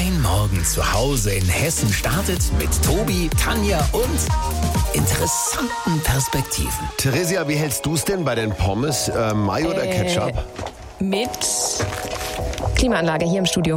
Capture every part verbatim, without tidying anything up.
Dein Morgen zu Hause in Hessen startet mit Tobi, Tanja und interessanten Perspektiven. Theresia, wie hältst du es denn bei den Pommes? Äh, Mayo oder Äh, Ketchup? Mit Klimaanlage hier im Studio.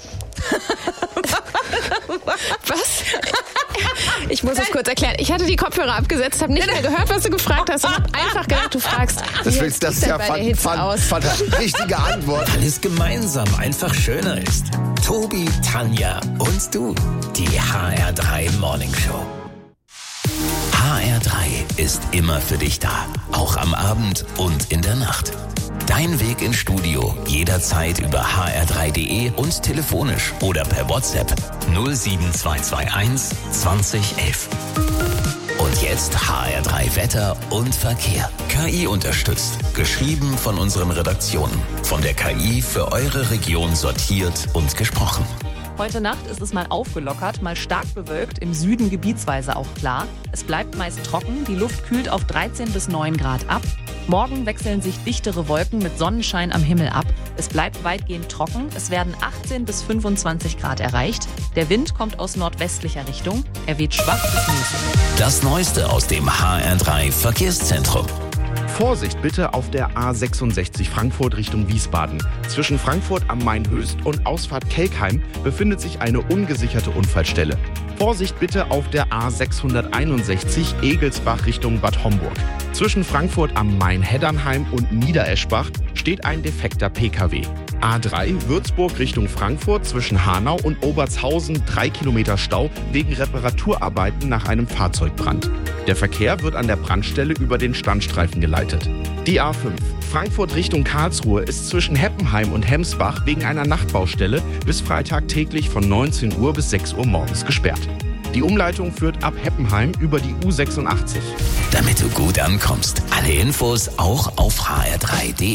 Was? Ich muss es kurz erklären. Ich hatte die Kopfhörer abgesetzt, habe nicht mehr gehört, was du gefragt hast und habe einfach gedacht, du fragst. Das, willst, das ist ja bei der fan, Hitze fan, aus. fan, richtige Antwort. Weil es gemeinsam einfach schöner ist. Tobi, Tanja und du. Die H R drei Morning Show. H R drei ist immer für dich da. Auch am Abend und in der Nacht. Dein Weg ins Studio jederzeit über h r drei punkt d e und telefonisch oder per WhatsApp null sieben zwei zwei eins zwanzig elf. Und jetzt H R drei Wetter und Verkehr. K I unterstützt. Geschrieben von unseren Redaktionen. Von der K I für eure Region sortiert und gesprochen. Heute Nacht ist es mal aufgelockert, mal stark bewölkt, im Süden gebietsweise auch klar. Es bleibt meist trocken, die Luft kühlt auf dreizehn bis neun Grad ab. Morgen wechseln sich dichtere Wolken mit Sonnenschein am Himmel ab. Es bleibt weitgehend trocken, es werden achtzehn bis fünfundzwanzig Grad erreicht. Der Wind kommt aus nordwestlicher Richtung, er weht schwach bis mäßig. Das Neueste aus dem H R drei Verkehrszentrum. Vorsicht bitte auf der A sechsundsechzig Frankfurt Richtung Wiesbaden. Zwischen Frankfurt am Main-Höchst und Ausfahrt Kelkheim befindet sich eine ungesicherte Unfallstelle. Vorsicht bitte auf der A sechshunderteinundsechzig Egelsbach Richtung Bad Homburg. Zwischen Frankfurt am Main-Heddernheim und Niedereschbach steht ein defekter P K W. A drei Würzburg Richtung Frankfurt zwischen Hanau und Obertshausen drei Kilometer Stau wegen Reparaturarbeiten nach einem Fahrzeugbrand. Der Verkehr wird an der Brandstelle über den Standstreifen geleitet. Die A fünf Frankfurt Richtung Karlsruhe ist zwischen Heppenheim und Hemsbach wegen einer Nachtbaustelle bis Freitag täglich von neunzehn Uhr bis sechs Uhr morgens gesperrt. Die Umleitung führt ab Heppenheim über die U sechsundachtzig. Damit du gut ankommst. Alle Infos auch auf h r drei punkt d e.